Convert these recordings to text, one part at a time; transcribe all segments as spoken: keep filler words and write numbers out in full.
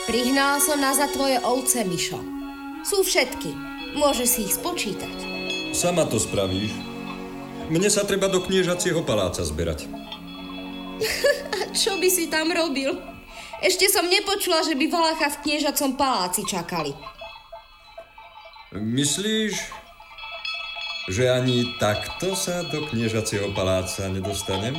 Prihnala som nazad tvoje ovce, Mišo. Sú všetky. Môžeš si ich spočítať. Sama to spravíš. Mne sa treba do kniežacieho paláca zberať. A čo by si tam robil? Ešte som nepočula, že by Valacha v kniežacom paláci čakali. Myslíš, že ani takto sa do kniežacieho paláca nedostanem?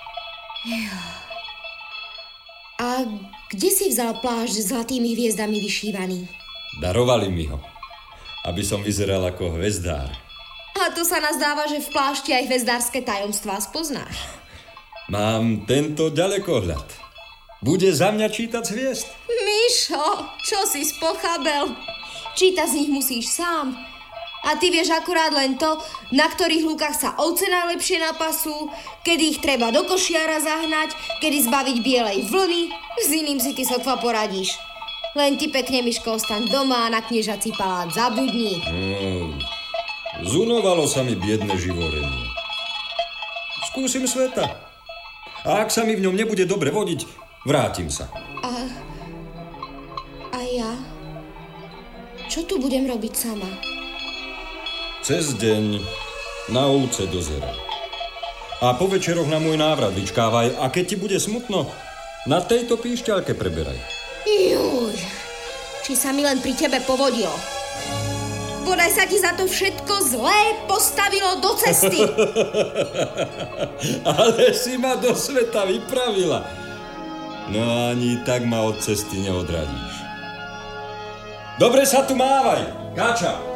A kde si vzal plášť s zlatými hviezdami vyšívaný? Darovali mi ho, aby som vyzeral ako hvezdár. A to sa nazdáva, že v plášti aj hvezdárske tajomstvá spoznáš. Mám tento ďalekohľad. Bude za mňa čítať z hviezd. Mišo, čo si spochabel? Čítať z nich musíš sám. A ty vieš akurát len to, na ktorých lúkach sa ovce najlepšie napasú, kedy ich treba do košiara zahnať, kedy zbaviť bielej vlny. S iným si ty sotva poradíš. Len ty pekne, Miško, ostaň doma a na kniežací palác zabudni. No, zunovalo sa mi biedne živorenie. Skúsim sveta. A ak sa mi v ňom nebude dobre vodiť, vrátim sa. A... A ja? Čo tu budem robiť sama? Cez deň na ovce dozeraj. A po večeroch na môj návrat vyčkávaj. A keď ti bude smutno, na tejto píšťalke preberaj. Juj, či sa mi len pri tebe povodilo. Bodaj sa ti za to všetko zlé postavilo do cesty. Ale si ma do sveta vypravila. No ani tak ma od cesty neodradíš. Dobre sa tu mávaj, Káča.